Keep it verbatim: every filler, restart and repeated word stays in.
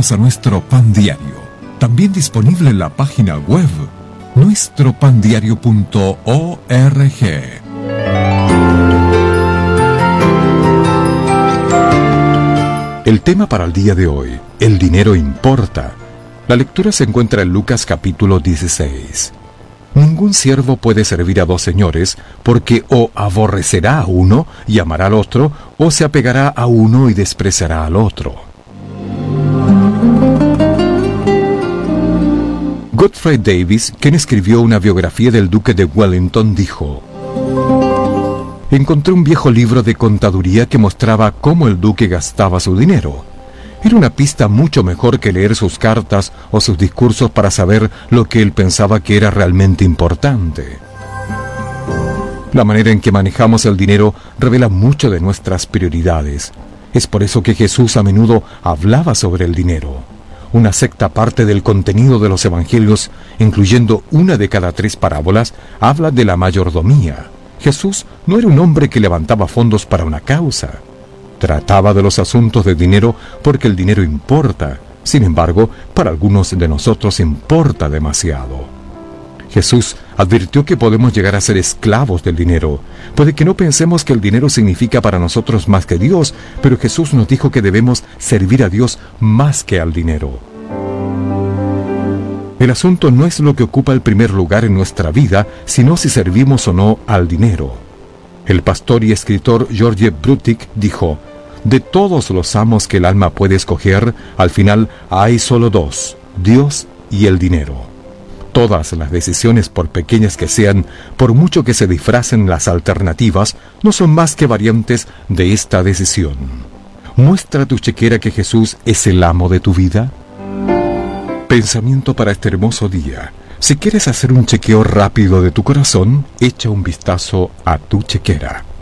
invitamos a nuestro pan diario, también disponible en la página web nuestro pan diario punto org. El tema para el día de hoy: el dinero importa. La lectura se encuentra en Lucas capítulo dieciséis. Ningún siervo puede servir a dos señores, porque o aborrecerá a uno y amará al otro, o se apegará a uno y despreciará al otro. Godfrey Davis, quien escribió una biografía del duque de Wellington, dijo: encontré un viejo libro de contaduría que mostraba cómo el duque gastaba su dinero. Era una pista mucho mejor que leer sus cartas o sus discursos para saber lo que él pensaba que era realmente importante. La manera en que manejamos el dinero revela mucho de nuestras prioridades. Es por eso que Jesús a menudo hablaba sobre el dinero. Una sexta parte del contenido de los evangelios, incluyendo una de cada tres parábolas, habla de la mayordomía. Jesús no era un hombre que levantaba fondos para una causa. Trataba de los asuntos de dinero porque el dinero importa. Sin embargo, para algunos de nosotros importa demasiado. Jesús advirtió que podemos llegar a ser esclavos del dinero. Puede que no pensemos que el dinero significa para nosotros más que Dios, pero Jesús nos dijo que debemos servir a Dios más que al dinero. El asunto no es lo que ocupa el primer lugar en nuestra vida, sino si servimos o no al dinero. El pastor y escritor George Brutic dijo: de todos los amos que el alma puede escoger, al final hay solo dos: Dios y el dinero. Todas las decisiones, por pequeñas que sean, por mucho que se disfracen las alternativas, no son más que variantes de esta decisión. ¿Muestra tu chequera que Jesús es el amo de tu vida? Pensamiento para este hermoso día: si quieres hacer un chequeo rápido de tu corazón, echa un vistazo a tu chequera.